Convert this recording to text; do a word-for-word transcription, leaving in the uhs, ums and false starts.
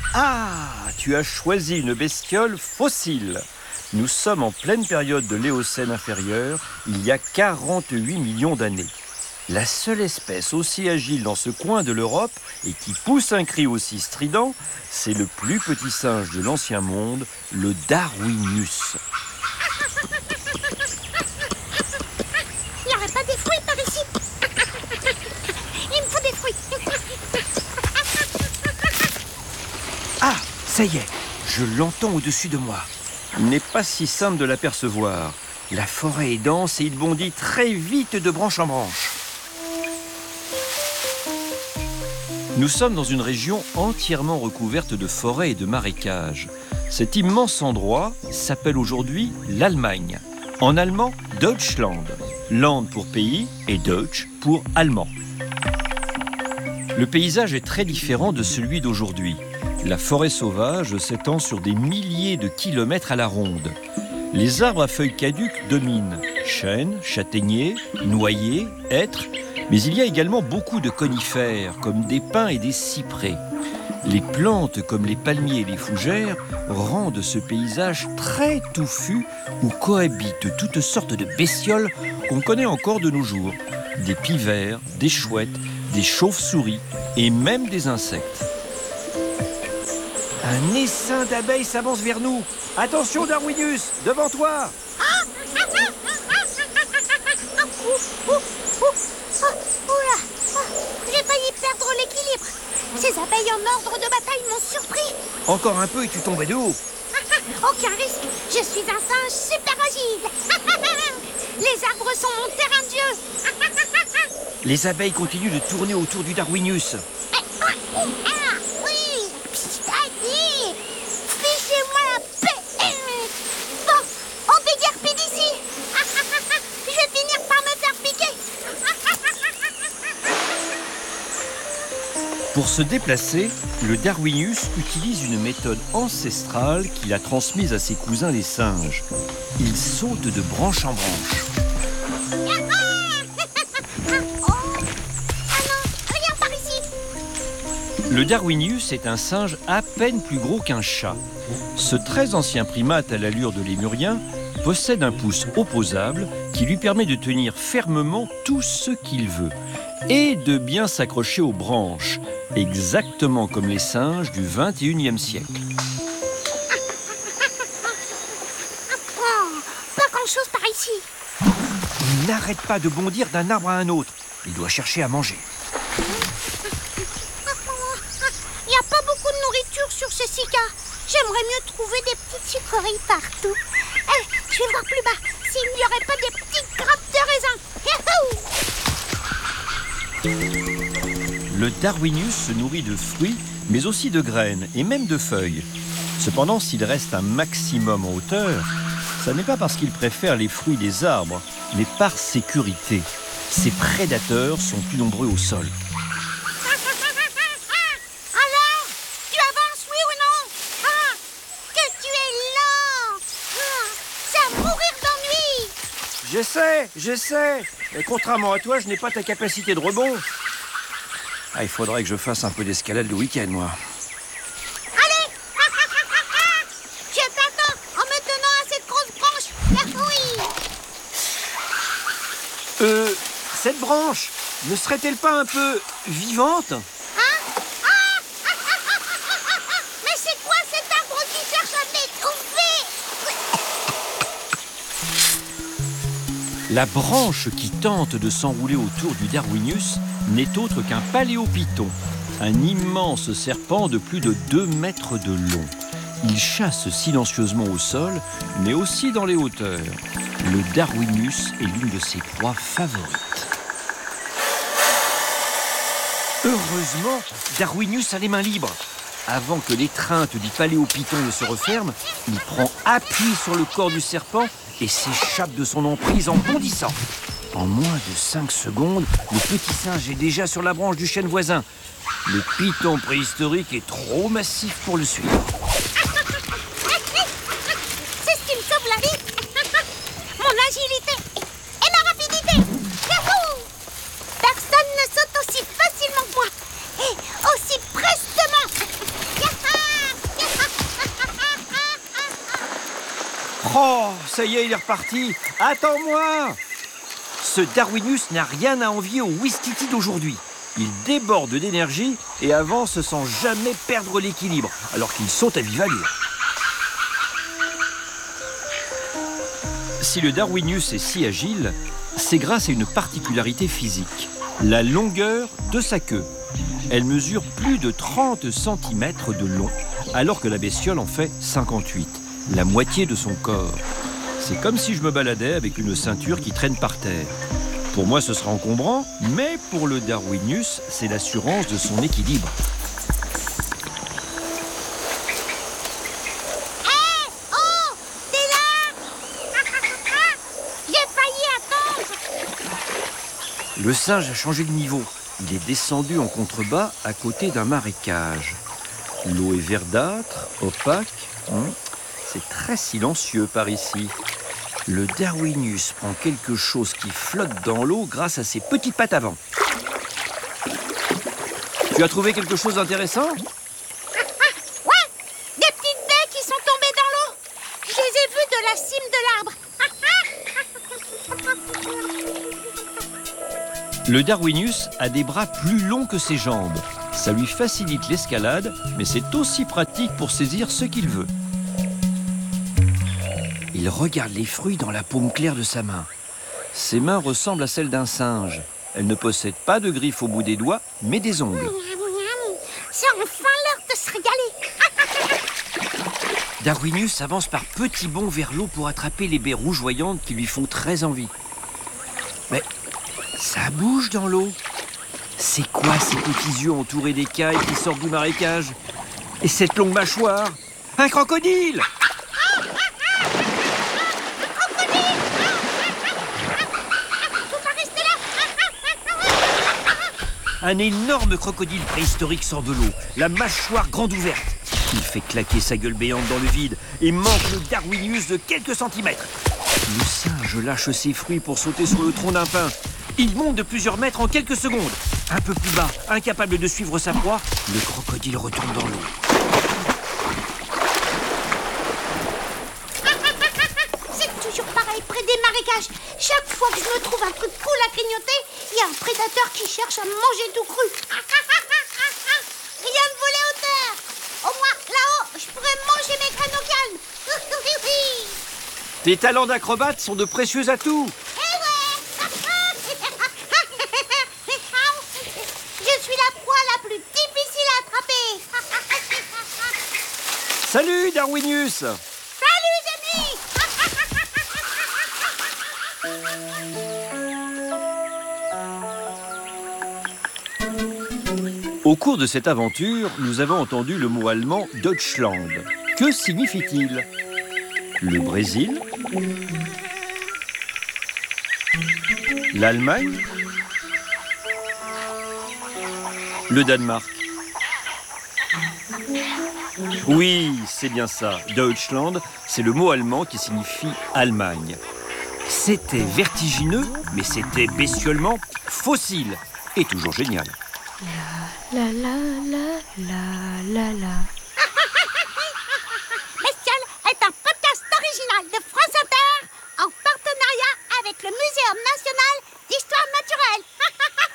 Ah, tu as choisi une bestiole fossile. Nous sommes en pleine période de l'Éocène inférieur, il y a quarante-huit millions d'années. La seule espèce aussi agile dans ce coin de l'Europe et qui pousse un cri aussi strident, c'est le plus petit singe de l'ancien monde, le Darwinius. Il n'y aurait pas des fruits par ici? Il me faut des fruits. Ah, ça y est, je l'entends au-dessus de moi. Il n'est pas si simple de l'apercevoir. La forêt est dense et il bondit très vite de branche en branche. Nous sommes dans une région entièrement recouverte de forêts et de marécages. Cet immense endroit s'appelle aujourd'hui l'Allemagne. En allemand, Deutschland. Land pour pays et Deutsch pour allemand. Le paysage est très différent de celui d'aujourd'hui. La forêt sauvage s'étend sur des milliers de kilomètres à la ronde. Les arbres à feuilles caduques dominent. Chênes, châtaigniers, noyers, hêtres. Mais il y a également beaucoup de conifères, comme des pins et des cyprès. Les plantes, comme les palmiers et les fougères, rendent ce paysage très touffu où cohabitent toutes sortes de bestioles qu'on connaît encore de nos jours. Des pivers, des chouettes, des chauves-souris et même des insectes. Un essaim d'abeilles s'avance vers nous. Attention Darwinius, devant toi! Oula, j'ai failli perdre l'équilibre. Ces abeilles en ordre de bataille m'ont surpris. Encore un peu et tu tombais de haut. Aucun risque, je suis un singe super agile. Les arbres sont mon terrain de jeu. Les abeilles continuent de tourner autour du Darwinius. Ah, oui, allez, fichez-moi la paix. Bon, on déguerpit d'ici. Je vais finir par me faire piquer. Pour se déplacer, le Darwinius utilise une méthode ancestrale qu'il a transmise à ses cousins les singes. Il saute de branche en branche. Le Darwinius est un singe à peine plus gros qu'un chat. Ce très ancien primate à l'allure de lémurien possède un pouce opposable qui lui permet de tenir fermement tout ce qu'il veut et de bien s'accrocher aux branches, exactement comme les singes du vingt et unième siècle. Oh, pas grand-chose par ici. Il n'arrête pas de bondir d'un arbre à un autre. Il doit chercher à manger. Il n'y a pas beaucoup de nourriture sur ce sika. J'aimerais mieux trouver des petites sucreries partout. Eh, je vais voir plus bas s'il n'y aurait pas des petites grappes de raisin. Le Darwinius se nourrit de fruits, mais aussi de graines et même de feuilles. Cependant, s'il reste un maximum en hauteur, ça n'est pas parce qu'il préfère les fruits des arbres, mais par sécurité. Ses prédateurs sont plus nombreux au sol. Alors, tu avances, oui ou non? Ah, que tu es lent. Ah, c'est à mourir d'ennui. J'essaie, j'essaie. Mais contrairement à toi, je n'ai pas ta capacité de rebond. Ah, il faudrait que je fasse un peu d'escalade le week-end, moi. Allez. Je t'attends en me tenant à cette grosse branche. Oui. Euh, cette branche, ne serait-elle pas un peu vivante? Hein? Ah. Mais c'est quoi cet arbre qui cherche à m'étouffer? La branche qui tente de s'enrouler autour du Darwinius n'est autre qu'un paléopython, un immense serpent de plus de deux mètres de long. Il chasse silencieusement au sol, mais aussi dans les hauteurs. Le Darwinius est l'une de ses proies favorites. Heureusement, Darwinius a les mains libres. Avant que l'étreinte du paléopython ne se referme, il prend appui sur le corps du serpent et s'échappe de son emprise en bondissant. En moins de cinq secondes, le petit singe est déjà sur la branche du chêne voisin. Le python préhistorique est trop massif pour le suivre. C'est ce qui me sauve la vie. Mon agilité et ma rapidité. Yahoo! Personne ne saute aussi facilement que moi. Et aussi prestement. Yaha! Oh, ça y est, il est reparti. Attends-moi. Ce Darwinus n'a rien à envier au Ouistiti d'aujourd'hui. Il déborde d'énergie et avance sans jamais perdre l'équilibre, alors qu'il saute à vive allure. Si le Darwinus est si agile, c'est grâce à une particularité physique, la longueur de sa queue. Elle mesure plus de trente centimètres de long, alors que la bestiole en fait cinquante-huit, la moitié de son corps. C'est comme si je me baladais avec une ceinture qui traîne par terre. Pour moi, ce sera encombrant, mais pour le Darwinus, c'est l'assurance de son équilibre. Hé, hey, oh, t'es là? J'ai failli attendre. Le singe a changé de niveau. Il est descendu en contrebas à côté d'un marécage. L'eau est verdâtre, opaque. Hum, c'est très silencieux par ici. Le Darwinus prend quelque chose qui flotte dans l'eau grâce à ses petites pattes avant. Tu as trouvé quelque chose d'intéressant? Ah, ah, ouais, des petites baies qui sont tombées dans l'eau. Je les ai vues de la cime de l'arbre. Le Darwinus a des bras plus longs que ses jambes. Ça lui facilite l'escalade, mais c'est aussi pratique pour saisir ce qu'il veut. Il regarde les fruits dans la paume claire de sa main. Ses mains ressemblent à celles d'un singe. Elles ne possèdent pas de griffes au bout des doigts, mais des ongles. C'est enfin l'heure de se régaler. Darwinus avance par petits bonds vers l'eau pour attraper les baies rougeoyantes qui lui font très envie. Mais ça bouge dans l'eau. C'est quoi ces petits yeux entourés d'écailles qui sortent du marécage? Et cette longue mâchoire? Un crocodile! Un énorme crocodile préhistorique sort de l'eau, la mâchoire grande ouverte. Il fait claquer sa gueule béante dans le vide et manque le Darwinus de quelques centimètres. Le singe lâche ses fruits pour sauter sur le tronc d'un pin. Il monte de plusieurs mètres en quelques secondes. Un peu plus bas, incapable de suivre sa proie, le crocodile retourne dans l'eau. C'est toujours pareil près des marécages. Chaque fois que je me trouve un truc cool à grignoter, il y a un prédateur qui cherche à me manger tout cru. Rien de voler hauteur. Au moins, là-haut, je pourrais manger mes graines au calme. Tes talents d'acrobate sont de précieux atouts. Eh ouais. Je suis la proie la plus difficile à attraper. Salut Darwinus. Salut Jimmy. Au cours de cette aventure, nous avons entendu le mot allemand Deutschland. Que signifie-t-il? Le Brésil? L'Allemagne? Le Danemark? Oui, c'est bien ça. Deutschland, c'est le mot allemand qui signifie Allemagne. C'était vertigineux, mais c'était bestiolement fossile et toujours génial. La la la la la la. Bestiole est un podcast original de France Inter en partenariat avec le Muséum national d'histoire naturelle.